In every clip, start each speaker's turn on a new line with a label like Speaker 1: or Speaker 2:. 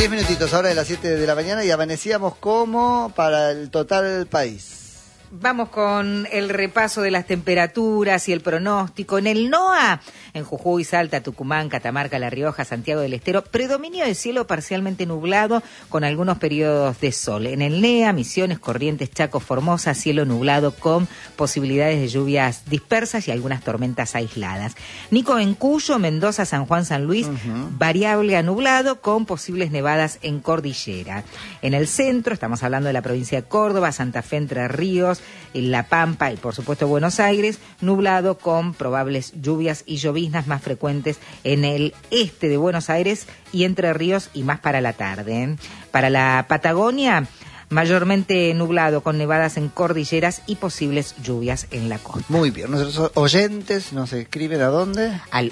Speaker 1: 10 minutitos ahora de las 7 de la mañana y amanecíamos como para el total país.
Speaker 2: Vamos con el repaso de las temperaturas y el pronóstico. En el NOA, en Jujuy, Salta, Tucumán, Catamarca, La Rioja, Santiago del Estero, predominio de cielo parcialmente nublado con algunos periodos de sol. En el NEA, Misiones, Corrientes, Chaco, Formosa, cielo nublado con posibilidades de lluvias dispersas y algunas tormentas aisladas. Nico, en Cuyo, Mendoza, San Juan, San Luis, variable a nublado con posibles nevadas en cordillera. En el centro, estamos hablando de la provincia de Córdoba, Santa Fe, Entre Ríos, en La Pampa y por supuesto Buenos Aires, nublado con probables lluvias y lloviznas más frecuentes en el este de Buenos Aires y Entre Ríos y más para la tarde. Para la Patagonia, mayormente nublado con nevadas en cordilleras y posibles lluvias en la costa.
Speaker 1: Muy bien, nuestros oyentes nos escriben ¿a dónde?
Speaker 2: Al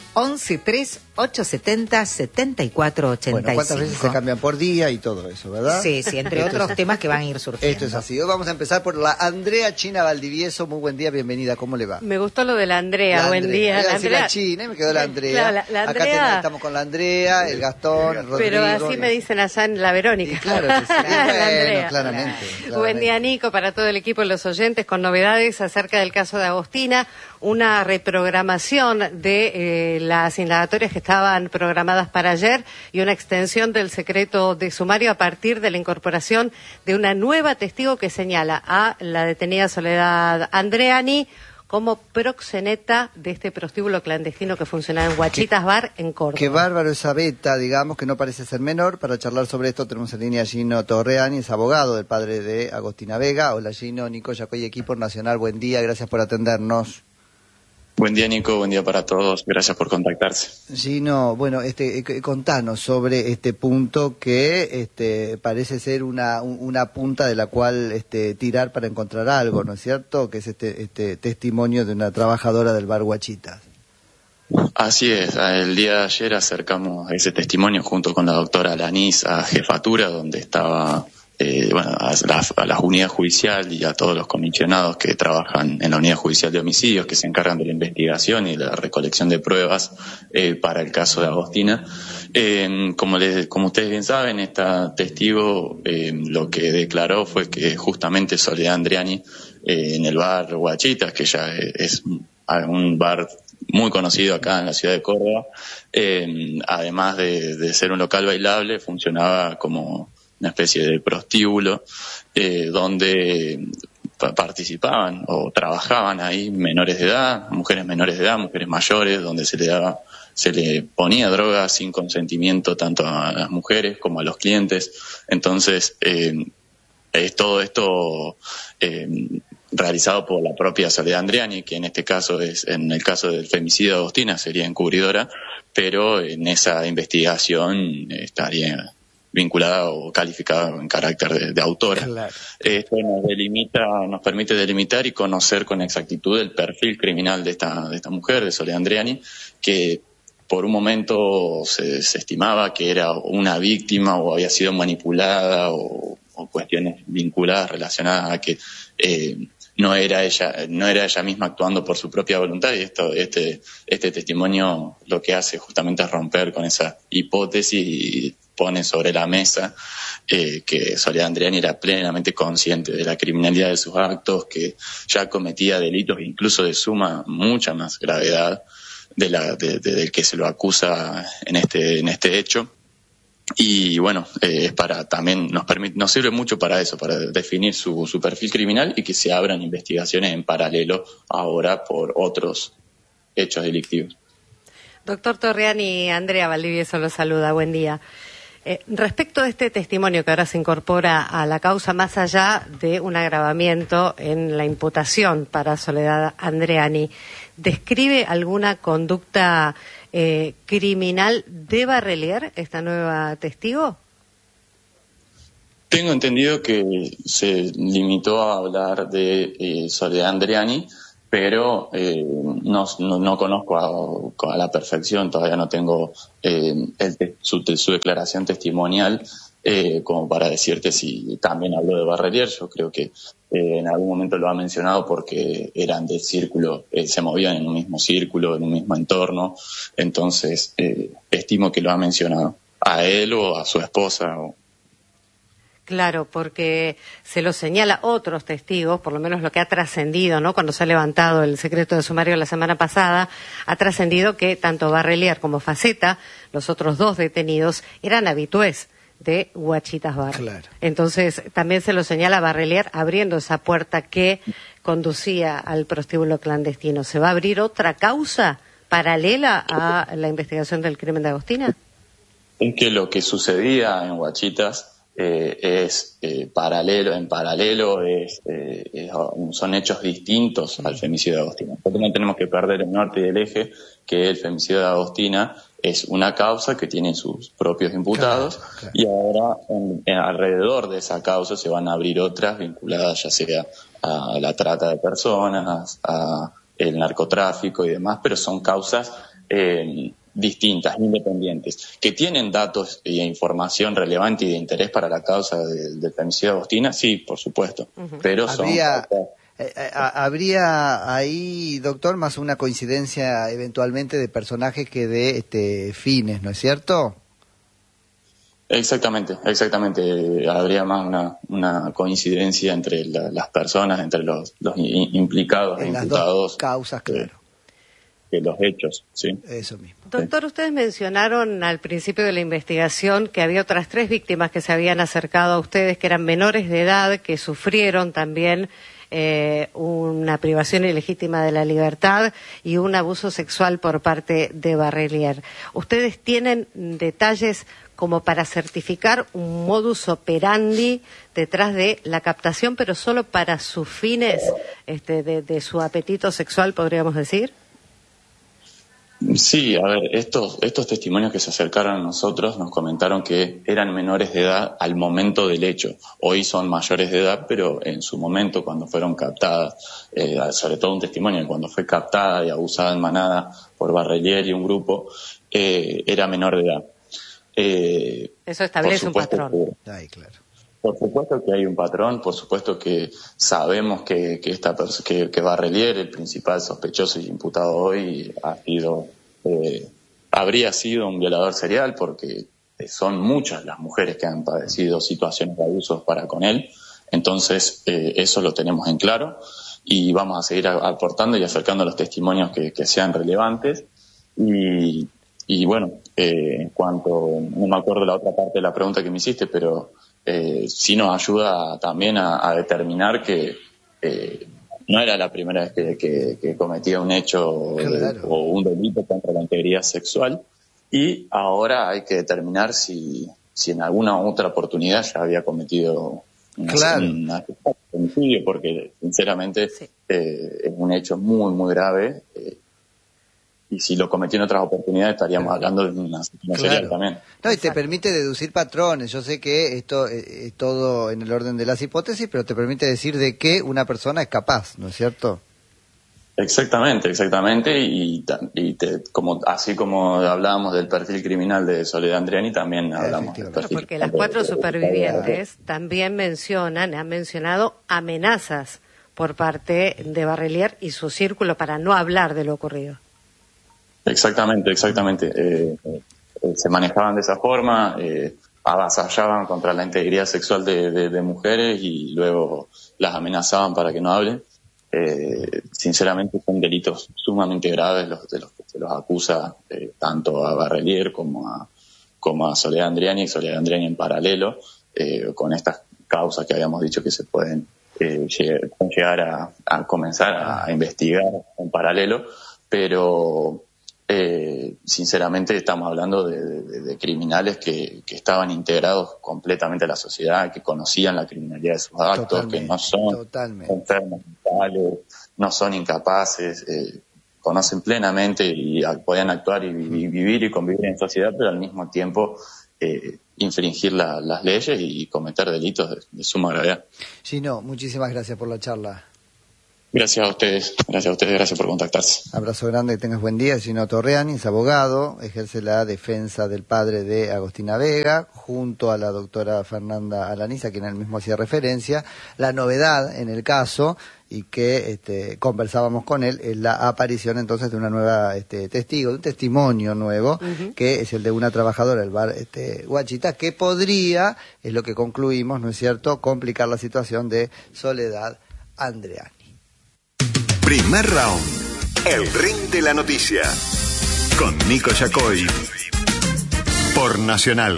Speaker 2: 1138707485.
Speaker 1: Bueno, ¿cuántas veces se cambian por día y todo eso, verdad?
Speaker 2: Sí, entre otros temas que van a ir surgiendo.
Speaker 1: Esto es así. Hoy vamos a empezar por la Andrea China Valdivieso. Muy buen día, bienvenida. ¿Cómo le va?
Speaker 3: Me gustó lo de la Andrea. Buen día.
Speaker 1: La Andrea. La China, me quedó la Andrea.
Speaker 3: Claro, la
Speaker 1: Andrea. Acá estamos con la Andrea, el Gastón, el Rodrigo.
Speaker 3: Pero así me dicen allá en la Verónica.
Speaker 1: Y claro que sí.
Speaker 3: La Andrea.
Speaker 1: Claramente.
Speaker 3: Buen día, Nico, para todo el equipo y los oyentes, con novedades acerca del caso de Agostina, una reprogramación de las indagatorias que estaban programadas para ayer y una extensión del secreto de sumario a partir de la incorporación de una nueva testigo que señala a la detenida Soledad Andreani como proxeneta de este prostíbulo clandestino que funcionaba en Huachitas Bar, en Córdoba.
Speaker 1: Qué bárbaro esa beta, digamos, que no parece ser menor. Para charlar sobre esto tenemos en línea a Gino Torreani, es abogado del padre de Agostina Vega. Hola Gino, Nico Yacoy, equipo nacional, buen día, gracias por atendernos.
Speaker 4: Buen día, Nico, buen día para todos, gracias por contactarse.
Speaker 1: Gino, bueno, contanos sobre este punto que parece ser una punta de la cual tirar para encontrar algo, ¿no es cierto? Que es este testimonio de una trabajadora del bar Huachitas.
Speaker 4: Así es, el día de ayer acercamos ese testimonio junto con la doctora Lanís a Jefatura, donde estaba a la unidad judicial y a todos los comisionados que trabajan en la unidad judicial de homicidios, que se encargan de la investigación y la recolección de pruebas para el caso de Agostina. Como ustedes bien saben, esta testigo lo que declaró fue que justamente Soledad Andreani en el bar Huachitas, que ya es un bar muy conocido acá en la ciudad de Córdoba, además de ser un local bailable, funcionaba como una especie de prostíbulo donde participaban o trabajaban ahí menores de edad, mujeres mayores, donde se le ponía droga sin consentimiento tanto a las mujeres como a los clientes. Entonces, es todo esto realizado por la propia Soledad Andreani, que en este caso en el caso del femicidio de Agostina sería encubridora, pero en esa investigación estaría vinculada o calificada en carácter de autora. Claro. Esto nos permite delimitar y conocer con exactitud el perfil criminal de esta mujer, de Soledad Andreani, que por un momento se estimaba que era una víctima o había sido manipulada o cuestiones vinculadas relacionadas a que no era ella misma actuando por su propia voluntad, y este testimonio lo que hace justamente es romper con esa hipótesis y pone sobre la mesa que Soledad Andreani era plenamente consciente de la criminalidad de sus actos, que ya cometía delitos incluso de mucha más gravedad del que se lo acusa en este hecho. Y bueno, también nos sirve mucho para eso, para definir su perfil criminal y que se abran investigaciones en paralelo ahora por otros hechos delictivos.
Speaker 3: Doctor Torreani, Andrea Valdivieso lo saluda, buen día. Respecto a este testimonio que ahora se incorpora a la causa, más allá de un agravamiento en la imputación para Soledad Andreani, ¿describe alguna conducta criminal de Barrelier, esta nueva testigo?
Speaker 4: Tengo entendido que se limitó a hablar de Soledad Andreani, pero no conozco a la perfección, todavía no tengo su declaración testimonial como para decirte si también habló de Barrelier. Yo creo que en algún momento lo ha mencionado porque eran del círculo, se movían en un mismo círculo, en un mismo entorno, entonces estimo que lo ha mencionado. a él o a su esposa.
Speaker 3: Claro, porque se lo señala otros testigos, por lo menos lo que ha trascendido, ¿no? Cuando se ha levantado el secreto de sumario la semana pasada, ha trascendido que tanto Barrelier como Faceta, los otros 2 detenidos, eran habitués de Guachitas Bar.
Speaker 1: Claro.
Speaker 3: Entonces, también se lo señala Barrelier abriendo esa puerta que conducía al prostíbulo clandestino. ¿Se va a abrir otra causa paralela a la investigación del crimen de Agostina?
Speaker 4: Es que lo que sucedía en Guachitas es paralelo, son hechos distintos al femicidio de Agostina. Nosotros no tenemos que perder el norte y el eje, que el femicidio de Agostina es una causa que tiene sus propios imputados, claro. Y ahora alrededor de esa causa se van a abrir otras vinculadas ya sea a la trata de personas, a el narcotráfico y demás, pero son causas distintas, independientes, que tienen datos e información relevante y de interés para la causa del femicidio de Agostina, sí, por supuesto, pero
Speaker 1: ¿Habría ahí, doctor, más una coincidencia eventualmente de personajes que de fines, ¿no es cierto?
Speaker 4: Exactamente. Habría más una coincidencia entre las personas, entre los implicados e imputados.
Speaker 1: Las dos causas, claro.
Speaker 4: Que los hechos, sí.
Speaker 1: Eso mismo.
Speaker 3: Doctor, ustedes mencionaron al principio de la investigación que había otras 3 víctimas que se habían acercado a ustedes, que eran menores de edad, que sufrieron también una privación ilegítima de la libertad y un abuso sexual por parte de Barrelier. ¿Ustedes tienen detalles como para certificar un modus operandi detrás de la captación, pero solo para sus fines de su apetito sexual, podríamos decir?
Speaker 4: Sí, a ver, estos testimonios que se acercaron a nosotros nos comentaron que eran menores de edad al momento del hecho. Hoy son mayores de edad, pero en su momento, cuando fueron captadas, sobre todo un testimonio, cuando fue captada y abusada en manada por Barrelier y un grupo, era menor de edad.
Speaker 3: Eso establece un patrón.
Speaker 1: Claro.
Speaker 4: Por supuesto que hay un patrón, por supuesto que sabemos que Barrelier, el principal sospechoso y imputado hoy, habría sido un violador serial, porque son muchas las mujeres que han padecido situaciones de abusos para con él. Entonces, eso lo tenemos en claro y vamos a seguir aportando y acercando los testimonios que sean relevantes. Y bueno, en cuanto, no me acuerdo la otra parte de la pregunta que me hiciste, pero sí nos ayuda también a determinar que no era la primera vez que cometía un hecho, claro, o un delito contra la integridad sexual, y ahora hay que determinar si en alguna otra oportunidad ya había cometido un homicidio, porque sinceramente sí, es un hecho muy, muy grave. Y si lo cometió en otras oportunidades estaríamos hablando de una situación serial también.
Speaker 1: No, y te permite deducir patrones. Yo sé que esto es todo en el orden de las hipótesis, pero te permite decir de qué una persona es capaz, ¿no es cierto?
Speaker 4: Exactamente. Así como hablábamos del perfil criminal de Soledad Andriani, también hablamos del perfil.
Speaker 3: Porque las 4 supervivientes también han mencionado amenazas por parte de Barrelier y su círculo para no hablar de lo ocurrido.
Speaker 4: Exactamente. Se manejaban de esa forma, avasallaban contra la integridad sexual de mujeres y luego las amenazaban para que no hablen. Sinceramente son delitos sumamente graves de los que se los acusa tanto a Barrelier como a Soledad Andriani y Soledad Andriani en paralelo, con estas causas que habíamos dicho que se pueden llegar a comenzar a investigar en paralelo, pero sinceramente estamos hablando de criminales que estaban integrados completamente a la sociedad, que conocían la criminalidad de sus actos, que no son enfermos mentales, no son incapaces, conocen plenamente y podían actuar y vivir y convivir en sociedad, pero al mismo tiempo infringir las leyes y cometer delitos de suma gravedad.
Speaker 1: Gino, muchísimas gracias por la charla.
Speaker 4: Gracias a ustedes, gracias por contactarse.
Speaker 1: Abrazo grande, que tengas buen día. Gino Torreani es abogado, ejerce la defensa del padre de Agostina Vega, junto a la doctora Fernanda Alaniz, a quien él mismo hacía referencia. La novedad en el caso, y que conversábamos con él, es la aparición entonces de una nueva testigo, de un testimonio nuevo, que es el de una trabajadora del bar Guachita, que podría, es lo que concluimos, ¿no es cierto?, complicar la situación de Soledad Andreani.
Speaker 5: Primer round. El ring de la noticia. Con Nico Yacoy. Por Nacional.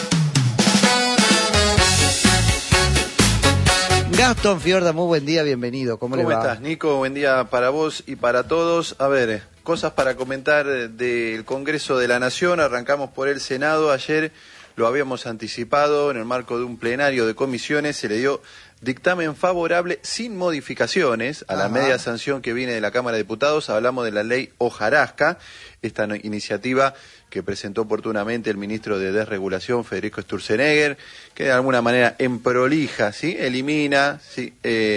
Speaker 1: Gastón Fiorda, muy buen día, bienvenido. ¿Cómo le va?
Speaker 6: ¿Cómo estás, Nico? Buen día para vos y para todos. A ver, cosas para comentar del Congreso de la Nación. Arrancamos por el Senado. Ayer lo habíamos anticipado en el marco de un plenario de comisiones. Se le dio dictamen favorable sin modificaciones a la media sanción que viene de la Cámara de Diputados. Hablamos de la ley Hojarasca, esta iniciativa que presentó oportunamente el ministro de Desregulación, Federico Sturzenegger, que de alguna manera emprolija, ¿sí? Elimina, ¿sí?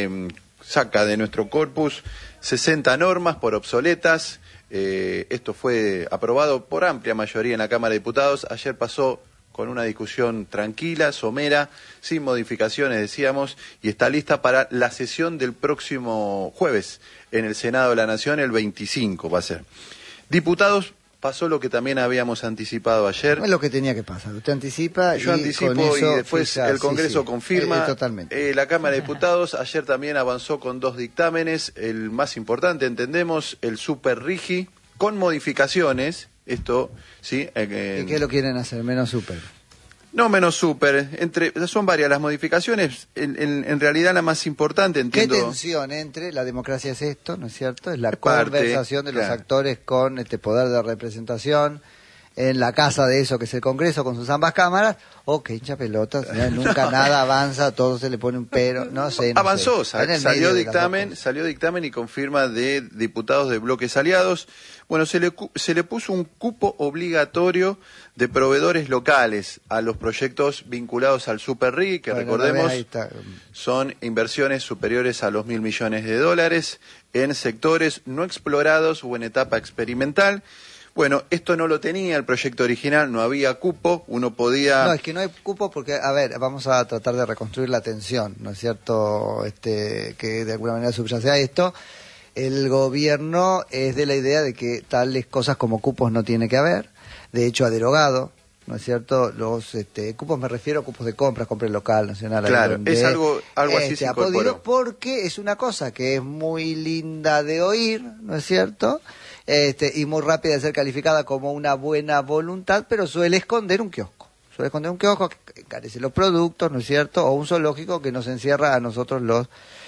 Speaker 6: Saca de nuestro corpus 60 normas por obsoletas. Esto fue aprobado por amplia mayoría en la Cámara de Diputados. Ayer pasó con una discusión tranquila, somera, sin modificaciones, decíamos, y está lista para la sesión del próximo jueves en el Senado de la Nación, el 25 va a ser. Diputados, pasó lo que también habíamos anticipado ayer.
Speaker 1: No es lo que tenía que pasar, usted anticipa.
Speaker 6: Yo anticipo y después el Congreso confirma.
Speaker 1: Totalmente.
Speaker 6: La Cámara de Diputados ayer también avanzó con 2 dictámenes, el más importante, entendemos, el Super Rigi, con modificaciones. Esto, ¿sí? ¿Y
Speaker 1: qué lo quieren hacer? ¿Menos súper?
Speaker 6: No menos súper. Son varias las modificaciones. En realidad la más importante, entiendo.
Speaker 1: ¿Qué tensión entre la democracia es esto, no es cierto? Es la conversación de los actores con este poder de representación en la casa de eso que es el Congreso con sus ambas cámaras, o que hincha pelotas, nunca nada avanza, todo se le pone un pero, no sé.
Speaker 6: Avanzó, salió dictamen y confirma de diputados de bloques aliados. Bueno, se le puso un cupo obligatorio de proveedores locales a los proyectos vinculados al Super RIC, que recordemos son inversiones superiores a los $1.000 millones en sectores no explorados o en etapa experimental. Bueno, esto no lo tenía el proyecto original, no había cupo, uno podía...
Speaker 1: No, es que no hay cupo porque, a ver, vamos a tratar de reconstruir la tensión, ¿no es cierto?, que de alguna manera subyace a esto. El gobierno es de la idea de que tales cosas como cupos no tiene que haber, de hecho ha derogado, ¿no es cierto?, los cupos, me refiero a cupos de compra local, nacional.
Speaker 6: Claro, es algo así se incorporó.
Speaker 1: Porque es una cosa que es muy linda de oír, ¿no es cierto?, y muy rápida de ser calificada como una buena voluntad, pero suele esconder un kiosco. Que encarece los productos, ¿no es cierto?, o un zoológico que nos encierra a nosotros los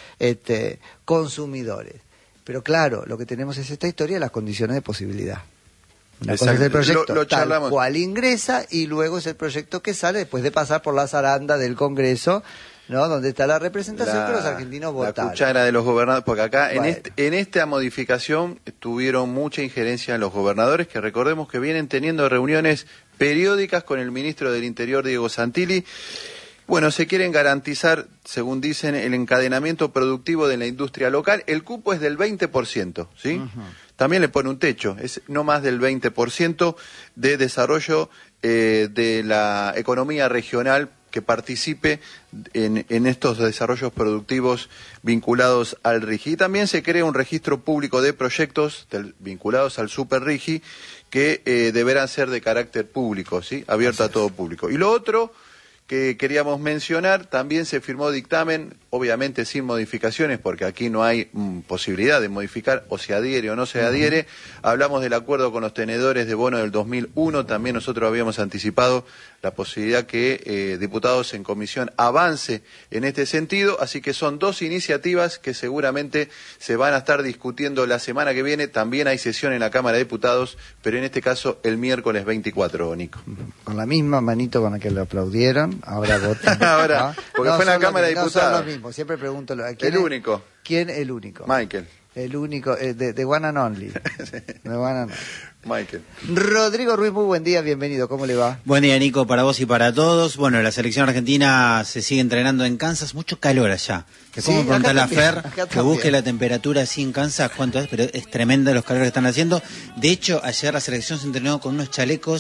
Speaker 1: consumidores. Pero claro, lo que tenemos es esta historia de las condiciones de posibilidad. Una cosa es el proyecto
Speaker 6: lo
Speaker 1: tal cual ingresa, y luego es el proyecto que sale después de pasar por la zaranda del Congreso, ¿no?, donde está la representación que los argentinos votaron.
Speaker 6: La cuchara de los gobernadores, porque acá en esta modificación tuvieron mucha injerencia en los gobernadores, que recordemos que vienen teniendo reuniones periódicas con el ministro del Interior, Diego Santilli. Bueno, se quieren garantizar, según dicen, el encadenamiento productivo de la industria local. El cupo es del 20%, ¿sí? También le pone un techo, es no más del 20% de desarrollo de la economía regional que participe en estos desarrollos productivos vinculados al RIGI. Y también se crea un registro público de proyectos vinculados al Super RIGI que deberán ser de carácter público, ¿sí?, abierto a todo público. Y lo otro que queríamos mencionar, también se firmó dictamen, obviamente sin modificaciones, porque aquí no hay posibilidad de modificar, o se adhiere o no se adhiere. Hablamos del acuerdo con los tenedores de bono del 2001, también nosotros habíamos anticipado la posibilidad que diputados en comisión avance en este sentido, así que son 2 iniciativas que seguramente se van a estar discutiendo la semana que viene. También hay sesión en la Cámara de Diputados, pero en este caso el miércoles 24, Nico.
Speaker 1: Con la misma manito con la que lo aplaudieron, ahora voten.
Speaker 6: Ahora, porque fue en la Cámara de Diputados.
Speaker 1: No son los mismos, siempre pregunto.
Speaker 6: El único.
Speaker 1: ¿Quién el único?
Speaker 6: Michael.
Speaker 1: El único, de One and Only.
Speaker 6: Sí.
Speaker 1: De One and Only.
Speaker 6: Michael.
Speaker 1: Rodrigo Ruiz, muy buen día, bienvenido, ¿cómo le va?
Speaker 7: Buen día, Nico, para vos y para todos. Bueno, la selección argentina se sigue entrenando en Kansas, mucho calor allá. Que
Speaker 1: Sí,
Speaker 7: como preguntarle a
Speaker 1: acá
Speaker 7: Fer
Speaker 1: también.
Speaker 7: que busque la temperatura así en Kansas, cuánto es, pero es tremenda los calores que están haciendo. De hecho, ayer la selección se entrenó con unos chalecos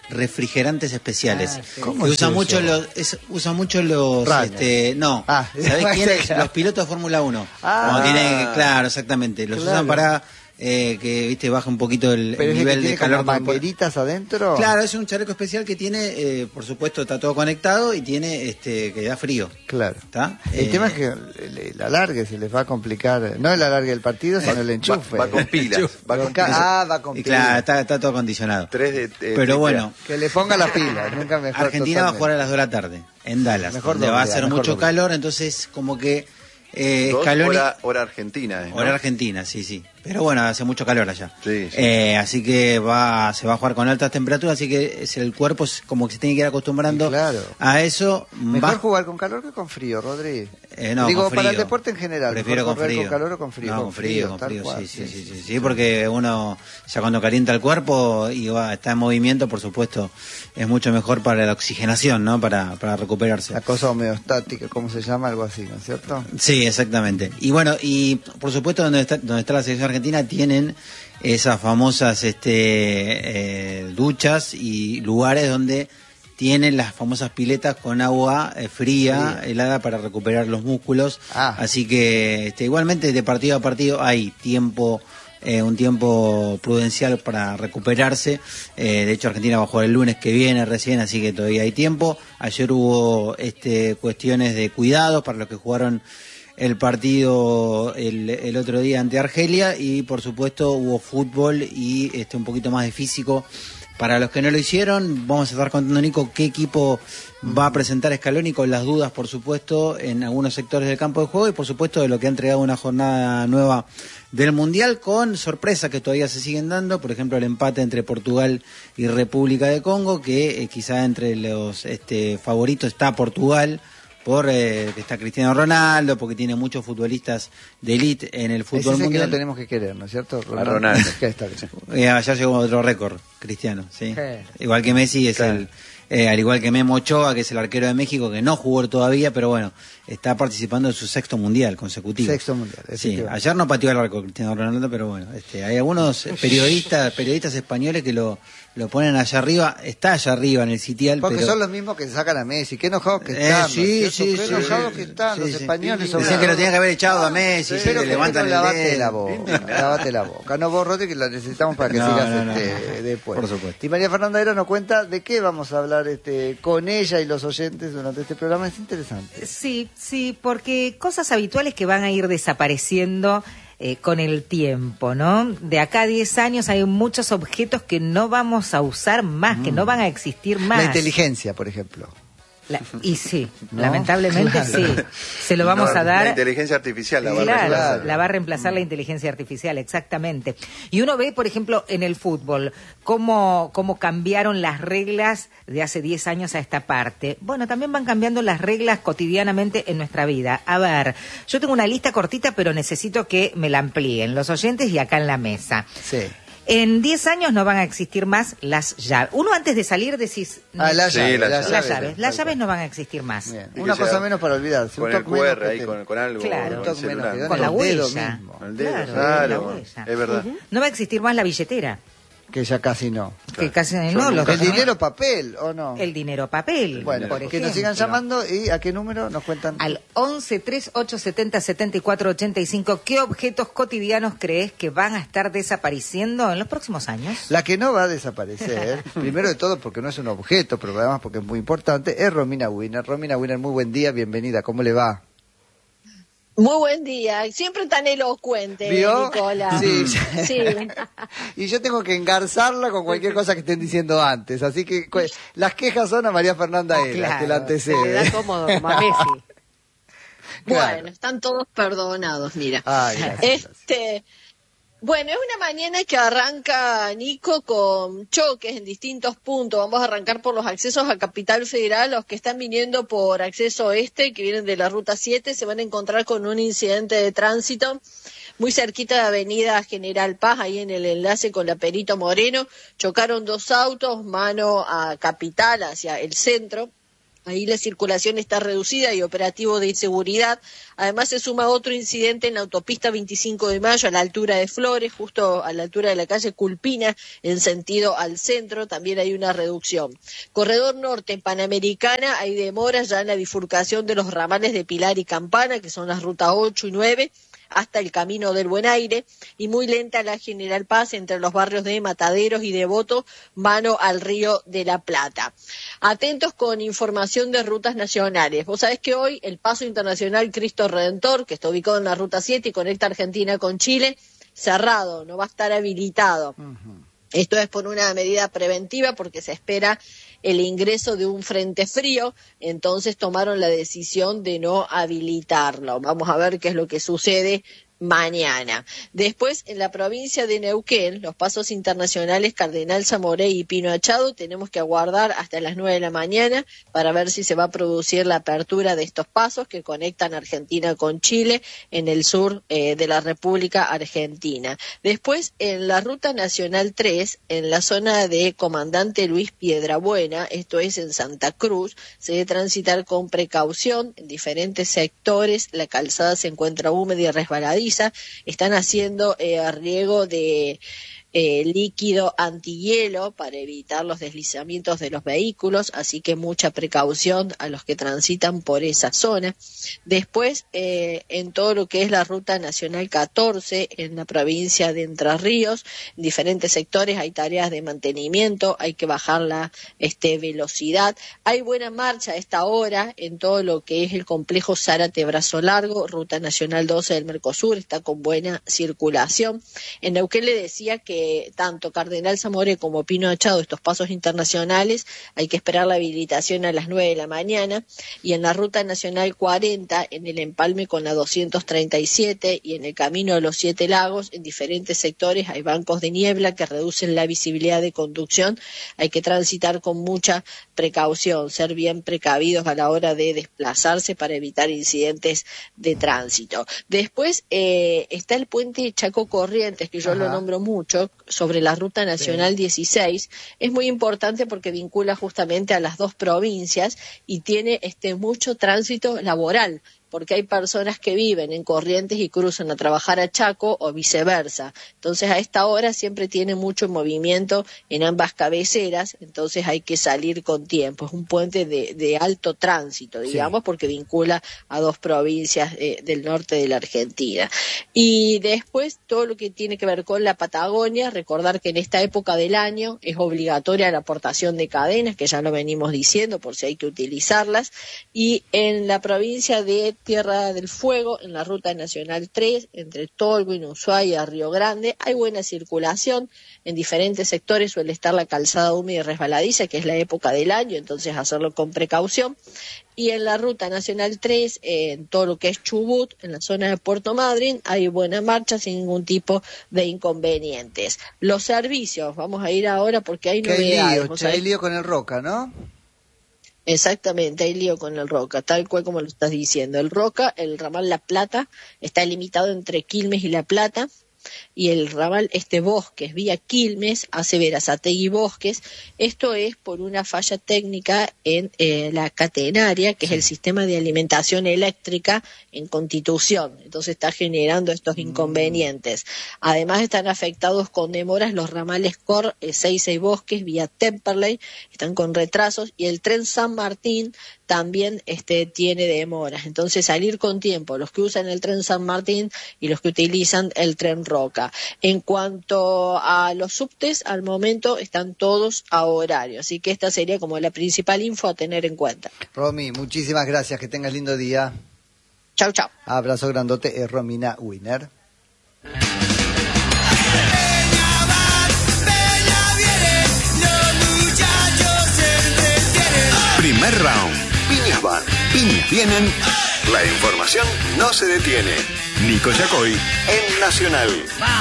Speaker 7: refrigerantes especiales.
Speaker 1: ¿Cómo
Speaker 7: Que
Speaker 1: es
Speaker 7: usan mucho
Speaker 1: eso?
Speaker 7: usan mucho los
Speaker 1: Runner.
Speaker 7: ¿sabés quiénes? Los pilotos de Fórmula 1. Cuando tienen, claro, exactamente, los usan para que viste baja un poquito el nivel de calor.
Speaker 1: ¿Como mangueritas adentro?
Speaker 7: Claro, es un chaleco especial que tiene, por supuesto, está todo conectado y tiene que da frío.
Speaker 1: Claro.
Speaker 7: ¿Está?
Speaker 1: El tema es que el alargue se les va a complicar, no el alargue del partido, sino el enchufe.
Speaker 6: Va con pilas. Va con pilas.
Speaker 1: Va con
Speaker 7: Y
Speaker 1: pilas.
Speaker 7: claro, está todo acondicionado. Pero bueno,
Speaker 1: Que le ponga la pila, nunca mejor.
Speaker 7: Argentina va a jugar a las 2 de la tarde en Dallas,
Speaker 1: Mejor
Speaker 7: donde va a
Speaker 1: doble,
Speaker 7: hacer
Speaker 1: mejor
Speaker 7: mucho
Speaker 1: doble.
Speaker 7: calor, entonces como que
Speaker 6: Dos
Speaker 7: Scaloni...
Speaker 6: hora argentina. ¿No?
Speaker 7: Hora Argentina, sí. Pero bueno, hace mucho calor allá.
Speaker 6: Sí.
Speaker 7: Así que se va a jugar con altas temperaturas, así que el cuerpo es como que se tiene que ir acostumbrando
Speaker 1: Claro.
Speaker 7: a eso.
Speaker 1: Mejor jugar con calor que con frío, Rodri.
Speaker 7: No,
Speaker 1: Digo,
Speaker 7: con frío.
Speaker 1: para el deporte en general.
Speaker 7: Prefiero
Speaker 1: mejor
Speaker 7: con
Speaker 1: correr
Speaker 7: frío.
Speaker 1: ¿Con calor o con frío?
Speaker 7: No, con frío,
Speaker 1: tal cual,
Speaker 7: sí, porque uno ya cuando calienta el cuerpo y está en movimiento, por supuesto, es mucho mejor para la oxigenación, ¿no? Para recuperarse.
Speaker 1: La cosa homeostática, ¿cómo se llama? Algo así, ¿no es cierto?
Speaker 7: Sí, exactamente. Y bueno, y por supuesto donde está la selección argentina tienen esas famosas duchas y lugares donde tienen las famosas piletas con agua fría, helada, para recuperar los músculos. Así que igualmente de partido a partido hay tiempo, un tiempo prudencial para recuperarse. De hecho, Argentina va a jugar el lunes que viene recién, así que todavía hay tiempo. Ayer hubo cuestiones de cuidados para los que jugaron el partido el otro día ante Argelia, y por supuesto hubo fútbol y un poquito más de físico para los que no lo hicieron. Vamos a estar contando, Nico, qué equipo va a presentar Scaloni, con las dudas, por supuesto, en algunos sectores del campo de juego, y por supuesto de lo que ha entregado una jornada nueva del Mundial, con sorpresas que todavía se siguen dando. Por ejemplo, el empate entre Portugal y República de Congo, que quizá entre los favoritos está Portugal, que está Cristiano Ronaldo, porque tiene muchos futbolistas de élite en el fútbol
Speaker 1: mundial.
Speaker 7: mundial.
Speaker 1: Que no tenemos que querer, ¿no es cierto?
Speaker 6: Ronaldo.
Speaker 1: ¿Qué está bien?
Speaker 7: Ayer llegó otro récord, Cristiano, ¿sí? Igual que Messi, al igual que Memo Ochoa, que es el arquero de México, que no jugó todavía, pero bueno, está participando en su 6º mundial consecutivo.
Speaker 1: 6º mundial,
Speaker 7: sí. Ayer no pateó el arco Cristiano Ronaldo, pero bueno, hay algunos periodistas españoles que lo ponen allá arriba, está allá arriba en el sitial.
Speaker 1: Porque
Speaker 7: pero
Speaker 1: son los mismos que sacan a Messi. Qué enojados que están.
Speaker 7: Sí.
Speaker 1: Qué enojados que están los españoles.
Speaker 7: Dicen que lo tenían que haber echado a Messi,
Speaker 1: pero
Speaker 7: que levantan el dedo.
Speaker 1: Lávate la boca. No, vos, Rodri, que la necesitamos para que sigas después.
Speaker 7: Por supuesto.
Speaker 1: Y María Fernanda Era nos cuenta de qué vamos a hablar con ella y los oyentes durante este programa. Es interesante.
Speaker 2: Sí, porque cosas habituales que van a ir desapareciendo con el tiempo, ¿no? De acá a 10 años hay muchos objetos que no vamos a usar más, que no van a existir más.
Speaker 1: La inteligencia, por ejemplo.
Speaker 2: ¿No? Lamentablemente sí. Se lo vamos a dar.
Speaker 6: La inteligencia artificial la va a
Speaker 2: reemplazar. La va a reemplazar la inteligencia artificial, exactamente. Y uno ve, por ejemplo, en el fútbol, cómo cambiaron las reglas de hace 10 años a esta parte. Bueno, también van cambiando las reglas cotidianamente en nuestra vida. A ver, yo tengo una lista cortita, pero necesito que me la amplíen los oyentes y acá en la mesa.
Speaker 1: Sí.
Speaker 2: En 10 años no van a existir más las llaves. Uno antes de salir decís...
Speaker 1: las llaves.
Speaker 2: Las llaves no van a existir más.
Speaker 1: Una cosa menos para olvidarse.
Speaker 6: Con el QR ahí, con algo.
Speaker 2: Claro.
Speaker 6: Con el celular.
Speaker 2: Con la huella.
Speaker 6: Con el dedo,
Speaker 2: claro.
Speaker 6: Es verdad.
Speaker 2: No va a existir más la billetera.
Speaker 1: Que ya casi no.
Speaker 2: Que casi no.
Speaker 1: ¿El dinero papel o no?
Speaker 2: El dinero papel.
Speaker 1: Bueno,
Speaker 2: por
Speaker 1: que nos sigan llamando. ¿Y a qué número nos cuentan?
Speaker 2: Al 11-3870-7485. ¿Qué objetos cotidianos crees que van a estar desapareciendo en los próximos años?
Speaker 1: La que no va a desaparecer, primero de todo porque no es un objeto, pero además porque es muy importante, es Romina Wiener. Romina Wiener, muy buen día, bienvenida. ¿Cómo le va?
Speaker 8: Muy buen día, siempre tan elocuente,
Speaker 1: ¿Vio?
Speaker 8: Nicola.
Speaker 1: Sí.
Speaker 8: Sí.
Speaker 1: Y yo tengo que engarzarla con cualquier cosa que estén diciendo antes, así que las quejas son a María Fernanda Era, que la antecede.
Speaker 3: Le da cómodo como a Messi.
Speaker 1: Claro.
Speaker 8: Bueno, están todos perdonados, mira.
Speaker 1: Ay, gracias.
Speaker 8: Bueno, es una mañana que arranca, Nico, con choques en distintos puntos. Vamos a arrancar por los accesos a Capital Federal. Los que están viniendo por acceso oeste, que vienen de la Ruta 7, se van a encontrar con un incidente de tránsito muy cerquita de Avenida General Paz, ahí en el enlace con la Perito Moreno. Chocaron 2 autos, mano a Capital, hacia el centro. Ahí la circulación está reducida y operativo de seguridad. Además se suma otro incidente en la autopista 25 de Mayo a la altura de Flores, justo a la altura de la calle Culpina, en sentido al centro, también hay una reducción. Corredor Norte en Panamericana hay demoras ya en la bifurcación de los ramales de Pilar y Campana, que son las rutas 8 y 9, hasta el Camino del Buen Aire, y muy lenta la General Paz entre los barrios de Mataderos y Devoto, mano al Río de la Plata. Atentos con información de rutas nacionales. Vos sabés que hoy el paso internacional Cristo Redentor, que está ubicado en la ruta 7 y conecta Argentina con Chile, cerrado, no va a estar habilitado. Esto es por una medida preventiva porque se espera el ingreso de un frente frío, entonces tomaron la decisión de no habilitarlo. Vamos a ver qué es lo que sucede mañana. Después, en la provincia de Neuquén, los pasos internacionales Cardenal Zamoré y Pino Achado, tenemos que aguardar hasta las 9 de la mañana para ver si se va a producir la apertura de estos pasos que conectan Argentina con Chile en el sur de la República Argentina. Después, en la Ruta Nacional 3, en la zona de Comandante Luis Piedrabuena, esto es en Santa Cruz, se debe transitar con precaución en diferentes sectores. La calzada se encuentra húmeda y resbaladiza. Están haciendo riego de líquido antihielo para evitar los deslizamientos de los vehículos, así que mucha precaución a los que transitan por esa zona. Después, en todo lo que es la Ruta Nacional 14, en la provincia de Entre Ríos, en diferentes sectores hay tareas de mantenimiento, hay que bajar la velocidad. Hay buena marcha a esta hora en todo lo que es el complejo Zárate Brazo Largo, Ruta Nacional 12 del Mercosur, está con buena circulación. En Neuquén le decía que tanto Cardenal Zamoré como Pino Achado, estos pasos internacionales, hay que esperar la habilitación a las 9 de la mañana, y en la Ruta Nacional 40, en el empalme con la 237 y en el Camino de los Siete Lagos, en diferentes sectores hay bancos de niebla que reducen la visibilidad de conducción, hay que transitar con mucha precaución, ser bien precavidos a la hora de desplazarse para evitar incidentes de tránsito. Después está el puente Chaco Corrientes, que yo lo nombro mucho, sobre la Ruta Nacional 16, es muy importante porque vincula justamente a las dos provincias y tiene mucho tránsito laboral, porque hay personas que viven en Corrientes y cruzan a trabajar a Chaco o viceversa. Entonces a esta hora siempre tiene mucho movimiento en ambas cabeceras, entonces hay que salir con tiempo. Es un puente de alto tránsito, digamos, porque vincula a dos provincias del norte de la Argentina. Y después todo lo que tiene que ver con la Patagonia, recordar que en esta época del año es obligatoria la aportación de cadenas, que ya lo venimos diciendo por si hay que utilizarlas, y en la provincia de Tierra del Fuego, en la Ruta Nacional 3, entre Tolwyn, Ushuaia, Río Grande, hay buena circulación. En diferentes sectores suele estar la calzada húmeda y resbaladiza, que es la época del año, entonces hacerlo con precaución. Y en la Ruta Nacional 3, en todo lo que es Chubut, en la zona de Puerto Madryn, hay buena marcha sin ningún tipo de inconvenientes. Los servicios, vamos a ir ahora porque hay novedades.
Speaker 1: Hay lío con el Roca, ¿no?
Speaker 8: Exactamente, hay lío con el Roca, tal cual como lo estás diciendo. El Roca, el ramal La Plata, está limitado entre Quilmes y La Plata, y el ramal Bosques, vía Quilmes, hace Verazategui Bosques. Esto es por una falla técnica en la catenaria, que es el sistema de alimentación eléctrica en Constitución. Entonces está generando estos inconvenientes. Además están afectados con demoras los ramales Cor, 6 Bosques, vía Temperley, están con retrasos, y el tren San Martín también tiene demoras. Entonces salir con tiempo, los que usan el tren San Martín y los que utilizan el tren Roca. En cuanto a los subtes, al momento están todos a horario, así que esta sería como la principal info a tener en cuenta.
Speaker 1: Romy, muchísimas gracias, que tengas lindo día.
Speaker 8: Chau, chau.
Speaker 1: Abrazo grandote, es Romina Wiener.
Speaker 5: Primer round. Piñas van, piñas vienen. La información no se detiene. Nico Yacoy en Nacional.